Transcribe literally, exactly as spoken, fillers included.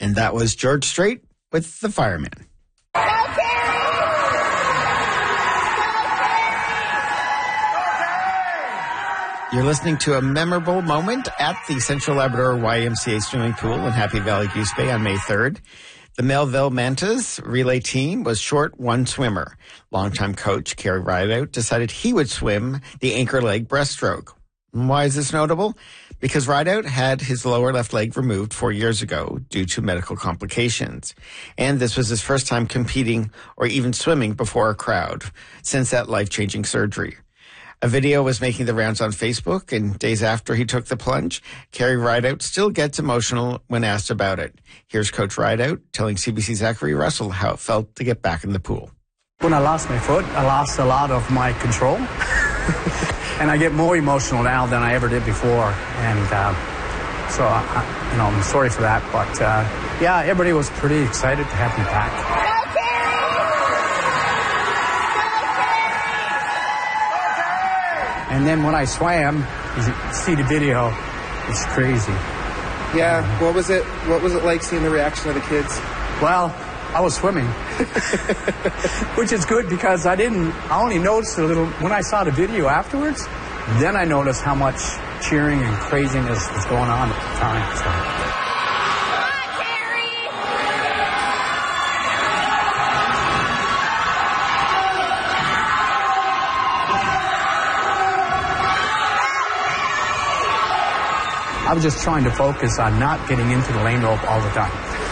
And that was George Strait with The Fireman. You're listening to a memorable moment at the Central Labrador Y M C A swimming pool in Happy Valley Goose Bay on May third. The Melville Mantas relay team was short one swimmer. Longtime coach Kerry Rideout decided he would swim the anchor leg breaststroke. Why is this notable? Because Rideout had his lower left leg removed four years ago due to medical complications. And this was his first time competing or even swimming before a crowd since that life-changing surgery. A video was making the rounds on Facebook, and days after he took the plunge, Kerry Rideout still gets emotional when asked about it. Here's Coach Rideout telling C B C's Zachary Russell how it felt to get back in the pool. When I lost my foot, I lost a lot of my control. And I get more emotional now than I ever did before. And uh, so, I, you know, I'm sorry for that. But, uh, yeah, everybody was pretty excited to have me back. And then when I swam, you see the video, it's crazy. Yeah, what was it? What was it like seeing the reaction of the kids? Well, I was swimming, which is good because I didn't. I only noticed a little when I saw the video afterwards. Then I noticed how much cheering and craziness was going on at the time. So. I was just trying to focus on not getting into the lane rope all the time.